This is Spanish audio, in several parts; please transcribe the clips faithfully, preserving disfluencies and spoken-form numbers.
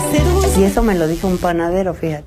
Y eso me lo dijo un panadero, fíjate.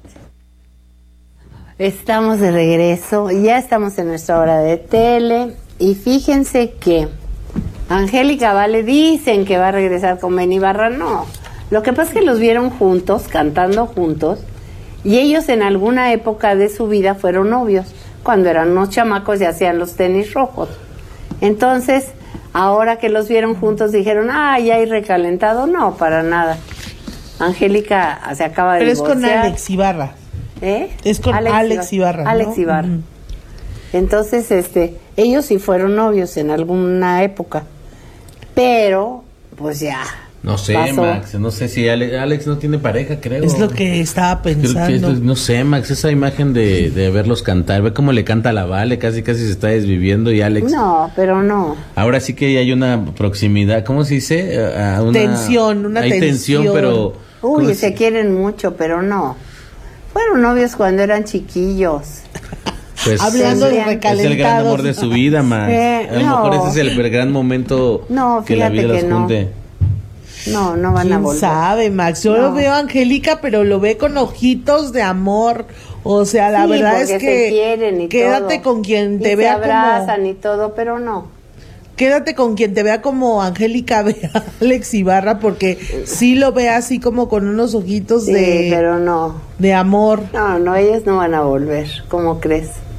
Estamos de regreso, ya estamos en nuestra hora de tele y fíjense que Angélica Vale dicen que va a regresar con Benny Barra, no. Lo que pasa es que los vieron juntos, cantando juntos, y ellos en alguna época de su vida fueron novios, cuando eran unos chamacos y hacían los tenis rojos. Entonces, ahora que los vieron juntos dijeron, ah, ya hay recalentado, no, para nada. Angélica se acaba de Pero divorciar. es con Alex Ibarra. ¿Eh? Es con Alex, Alex Ibarra, ¿no? Alex Ibarra. Uh-huh. Entonces, este, ellos sí fueron novios en alguna época, pero, pues ya. No sé, pasó. Max, no sé si Alex, Alex no tiene pareja, creo. Es lo que estaba pensando. Que es, no sé, Max, esa imagen de, de verlos cantar, ve cómo le canta a la Vale, casi casi se está desviviendo y Alex. No, pero no. Ahora sí que hay una proximidad, ¿cómo se dice? A una, tensión, una hay tensión. tensión, pero... Uy, se quieren mucho, pero no. Fueron novios cuando eran chiquillos. Pues hablando es, de recalentados. Es el gran amor de su vida, Max. Eh, a lo no. mejor ese es el, el gran momento no, que la vida los no. junte. No, no van ¿Quién a volver. sabe, Max? Yo no. lo veo a Angélica, pero lo ve con ojitos de amor. O sea, la sí, verdad es que se quieren y quédate todo. con quien te y vea se abrazan como... y todo, pero no. Quédate con quien te vea como Angélica ve a Alex Ibarra, porque sí lo ve así como con unos ojitos sí, de... pero no. De amor. No, no, ellos no van a volver. ¿Cómo crees?